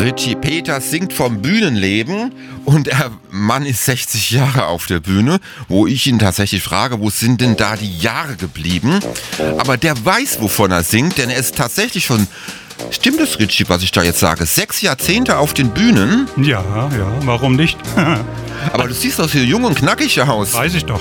Richie Peters singt vom Bühnenleben und der Mann ist 60 Jahre auf der Bühne, wo ich ihn tatsächlich frage, wo sind denn da die Jahre geblieben? Aber der weiß, wovon er singt, denn er ist tatsächlich schon, stimmt es, Richie, was ich da jetzt sage, 6 Jahrzehnte auf den Bühnen? Ja, warum nicht? Aber du siehst doch so jung und knackig aus. Weiß ich doch.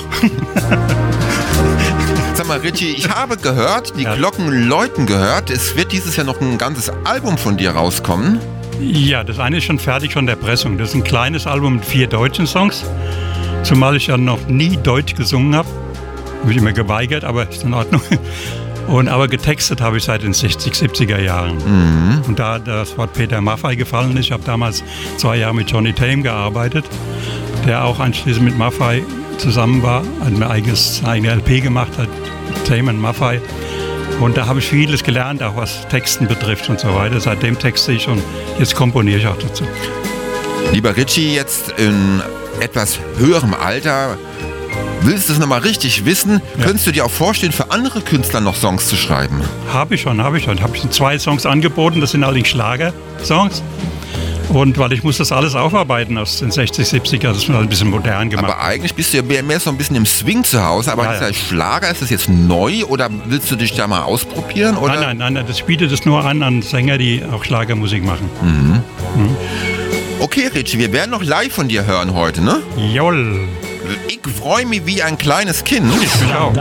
Sag mal, Richie, ich habe gehört, die Glocken läuten gehört, es wird dieses Jahr noch ein ganzes Album von dir rauskommen. Ja, das eine ist schon fertig von der Pressung. Das ist ein kleines Album mit 4 deutschen Songs. Zumal ich ja noch nie Deutsch gesungen habe. Habe ich immer geweigert, aber ist in Ordnung. Aber getextet habe ich seit den 60er, 70er Jahren. Mhm. Und da das Wort Peter Maffay gefallen ist, ich habe damals 2 Jahre mit Johnny Tame gearbeitet, der auch anschließend mit Maffay zusammen war, hat eine eigene LP gemacht hat, Tame und Maffay. Und da habe ich vieles gelernt, auch was Texten betrifft und so weiter. Seitdem texte ich und jetzt komponiere ich auch dazu. Lieber Richie, jetzt in etwas höherem Alter, willst du es nochmal richtig wissen? Ja. Könntest du dir auch vorstellen, für andere Künstler noch Songs zu schreiben? Habe ich schon. Habe ich 2 Songs angeboten, das sind allerdings Schlager-Songs. Und weil ich muss das alles aufarbeiten aus den 60, 70er, das ist ein bisschen modern gemacht. Aber eigentlich bist du ja mehr so ein bisschen im Swing zu Hause, aber dieser Schlager, ist das jetzt neu oder willst du dich da mal ausprobieren? Oder? Nein, das bietet es nur an Sänger, die auch Schlagermusik machen. Mhm. Mhm. Okay, Richie, wir werden noch live von dir hören heute, ne? Joll. Ich freue mich wie ein kleines Kind. Ich auch.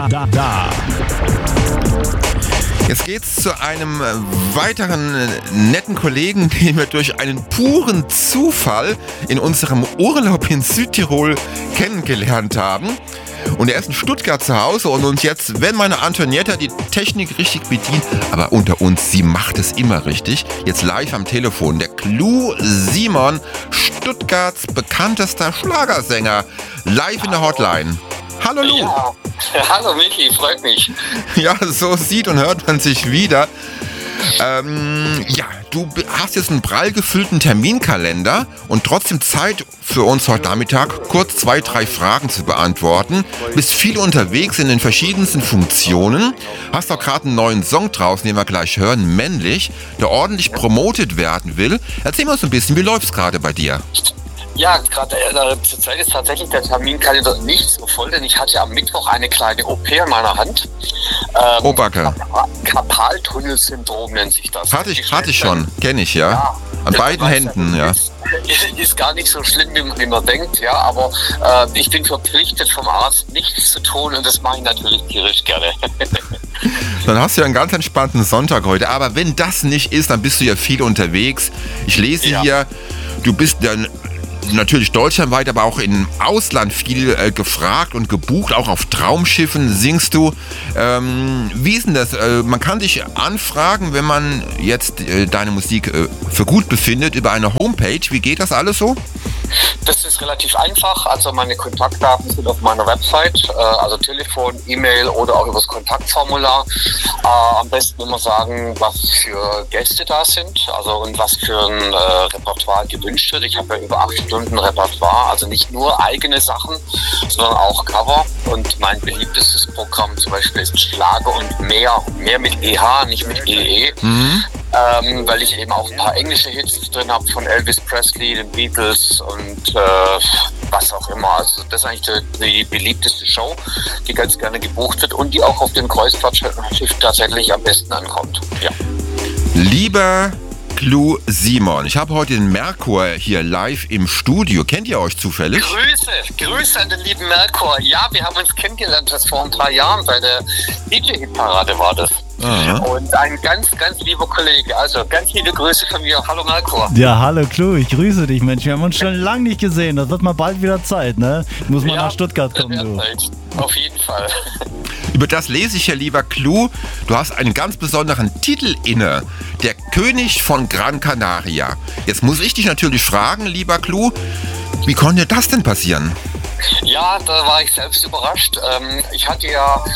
Jetzt geht's zu einem weiteren netten Kollegen, den wir durch einen puren Zufall in unserem Urlaub in Südtirol kennengelernt haben. Und er ist in Stuttgart zu Hause und uns jetzt, wenn meine Antonietta die Technik richtig bedient, aber unter uns, sie macht es immer richtig, jetzt live am Telefon, der Clou Simon, Stuttgarts bekanntester Schlagersänger, live in der Hotline. Hallo Lou. Ja. Hallo Michi, freut mich. Ja, so sieht und hört man sich wieder. Du hast jetzt einen prall gefüllten Terminkalender und trotzdem Zeit für uns heute Nachmittag, kurz 2, 3 Fragen zu beantworten. Bist viel unterwegs in den verschiedensten Funktionen. Hast auch gerade einen neuen Song draußen, den wir gleich hören, Männlich, der ordentlich promotet werden will. Erzähl mal so ein bisschen, wie läuft's gerade bei dir? Ja, gerade zurzeit ist tatsächlich der Terminkalender nicht so voll, denn ich hatte am Mittwoch eine kleine OP in meiner Hand. Obacke. Karpaltunnelsyndrom nennt sich das. Hatte ich schon, kenne ich, ja. An beiden Händen, ja. Ist gar nicht so schlimm, wie man denkt, ja, aber ich bin verpflichtet vom Arzt, nichts zu tun und das mache ich natürlich tierisch gerne. Dann hast du ja einen ganz entspannten Sonntag heute, aber wenn das nicht ist, dann bist du ja viel unterwegs. Ich lese hier, du bist dann natürlich deutschlandweit, aber auch im Ausland viel gefragt und gebucht, auch auf Traumschiffen singst du. Wie ist denn das? Man kann dich anfragen, wenn man jetzt deine Musik für gut befindet, über eine Homepage. Wie geht das alles so? Das ist relativ einfach. Also meine Kontaktdaten sind auf meiner Website, also Telefon, E-Mail oder auch über das Kontaktformular. Am besten immer sagen, was für Gäste da sind, also und was für ein Repertoire gewünscht wird. Ich habe ja über 8 Stunden Repertoire, also nicht nur eigene Sachen, sondern auch Cover. Und mein beliebtestes Programm zum Beispiel ist Schlager und mehr mit EH, nicht mit EE. Mhm. Weil ich eben auch ein paar englische Hits drin habe von Elvis Presley, den Beatles und was auch immer. Also das ist eigentlich die beliebteste Show, die ganz gerne gebucht wird und die auch auf dem Kreuzfahrtschiff tatsächlich am besten ankommt. Ja. Lieber Clou Simon, ich habe heute den Merkur hier live im Studio. Kennt ihr euch zufällig? Grüße an den lieben Merkur. Ja, wir haben uns kennengelernt, das vor ein paar Jahren bei der DJ-Hit-Parade war das. Aha. Und ein ganz, ganz lieber Kollege, also ganz liebe Grüße von mir. Hallo Merkur. Ja, hallo Clou, ich grüße dich, Mensch. Wir haben uns schon lange nicht gesehen. Das wird mal bald wieder Zeit, ne? Muss mal nach Stuttgart kommen, du. Auf jeden Fall. Über das lese ich ja, lieber Clou. Du hast einen ganz besonderen Titel inne. Der König von Gran Canaria. Jetzt muss ich dich natürlich fragen, lieber Clou, wie konnte das denn passieren? Ja, da war ich selbst überrascht. Ich hatte ja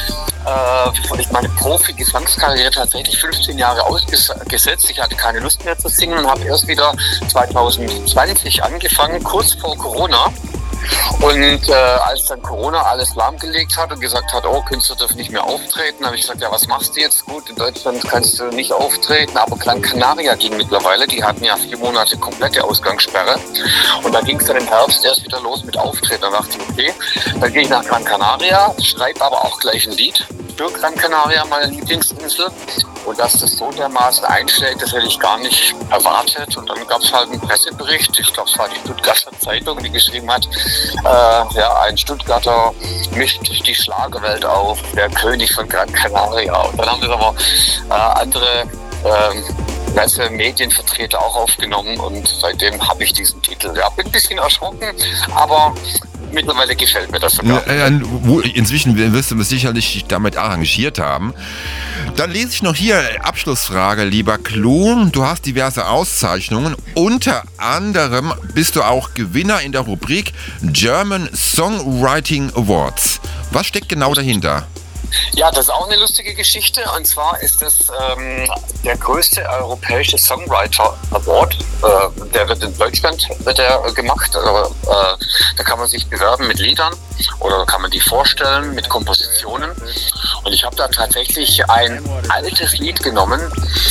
meine Profi-Gesangskarriere tatsächlich 15 Jahre ausgesetzt. Ich hatte keine Lust mehr zu singen und habe erst wieder 2020 angefangen, kurz vor Corona. Und als dann Corona alles lahmgelegt hat und gesagt hat, oh, Künstler dürfen nicht mehr auftreten, habe ich gesagt, ja, was machst du jetzt? Gut, in Deutschland kannst du nicht auftreten, aber Gran Canaria ging mittlerweile. Die hatten ja 4 Monate komplette Ausgangssperre. Und da ging es dann im Herbst erst wieder los mit Auftreten. Da dachte ich, okay, dann gehe ich nach Gran Canaria, schreibe aber auch gleich ein Lied für Gran Canaria, meine Lieblingsinsel. Und dass das so dermaßen einschlägt, das hätte ich gar nicht erwartet. Und dann gab es halt einen Pressebericht, ich glaube, es war die Stuttgarter Zeitung, die geschrieben hat, ein Stuttgarter mischt die Schlagerwelt auf, der König von Gran Canaria. Und dann haben das aber andere Medienvertreter auch aufgenommen und seitdem habe ich diesen Titel. Ja, bin ein bisschen erschrocken, aber mittlerweile gefällt mir das sogar. Inzwischen wirst du mich sicherlich damit arrangiert haben. Dann lese ich noch hier Abschlussfrage, lieber Clou. Du hast diverse Auszeichnungen. Unter anderem bist du auch Gewinner in der Rubrik German Songwriting Awards. Was steckt genau dahinter? Ja, das ist auch eine lustige Geschichte. Und zwar ist das der größte europäische Songwriter Award. Der wird in Deutschland gemacht. Da kann man sich bewerben mit Liedern oder kann man die vorstellen mit Kompositionen. Und ich habe da tatsächlich ein altes Lied genommen.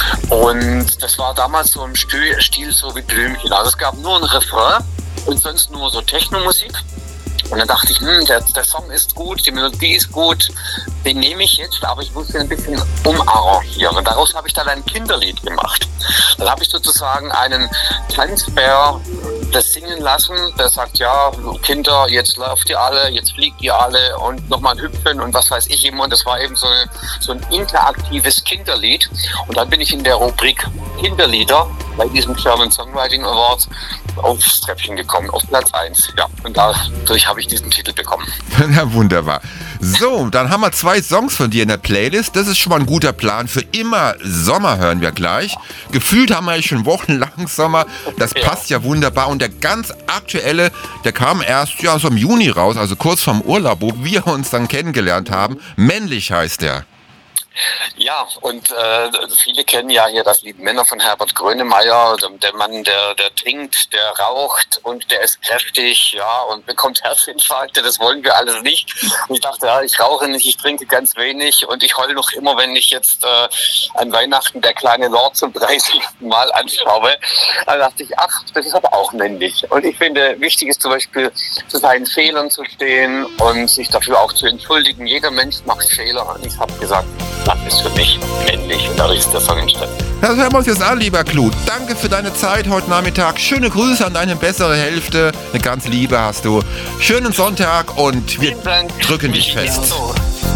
Und das war damals so im Stil so wie Blümchen. Also es gab nur ein Refrain und sonst nur so Technomusik. Und dann dachte ich, der Song ist gut, die Melodie ist gut, den nehme ich jetzt, aber ich muss ihn ein bisschen umarrangieren. Und daraus habe ich dann ein Kinderlied gemacht. Dann habe ich sozusagen einen Tanzbär das singen lassen, der sagt, ja, Kinder, jetzt lauft ihr alle, jetzt fliegt ihr alle und nochmal hüpfen und was weiß ich immer. Und das war eben so ein interaktives Kinderlied. Und dann bin ich in der Rubrik Kinderlieder bei diesem German Songwriting Award aufs Treppchen gekommen, auf Platz 1. Ja, und dadurch habe ich diesen Titel bekommen. Ja, wunderbar. So, dann haben wir 2 Songs von dir in der Playlist. Das ist schon mal ein guter Plan. Für immer Sommer hören wir gleich. Gefühlt haben wir ja schon wochenlang Sommer. Das passt ja wunderbar. Und der ganz aktuelle, der kam erst so im Juni raus, also kurz vorm Urlaub, wo wir uns dann kennengelernt haben. Männlich heißt der. Ja, und viele kennen ja hier das Lied Männer von Herbert Grönemeyer, der Mann, der trinkt, der raucht und der ist kräftig, ja, und bekommt Herzinfarkte, das wollen wir alles nicht. Und ich dachte, ja, ich rauche nicht, ich trinke ganz wenig und ich heule noch immer, wenn ich jetzt an Weihnachten der kleine Lord zum 30. Mal anschaue. Da dachte ich, ach, das ist aber auch männlich. Und ich finde, wichtig ist zum Beispiel, zu seinen Fehlern zu stehen und sich dafür auch zu entschuldigen. Jeder Mensch macht Fehler und ich habe gesagt, das ist für mich männlich und dadurch ist der Song entstanden. Das hören wir uns jetzt an, lieber Clou. Danke für deine Zeit heute Nachmittag. Schöne Grüße an deine bessere Hälfte. Eine ganz Liebe hast du. Schönen Sonntag und wir drücken dich fest.